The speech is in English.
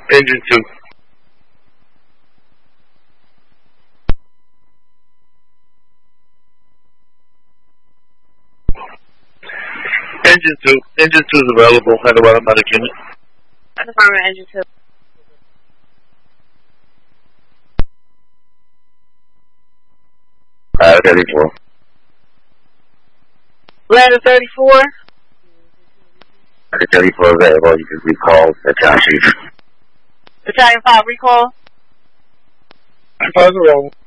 Engine 2. Engine 2. Engine 2 is available at the automatic unit. Affirmative, engine 2. Ladder 34. Ladder 34. Ladder 34 available. You can recall Battalion Chief. Battalion 5 recall. 5 available.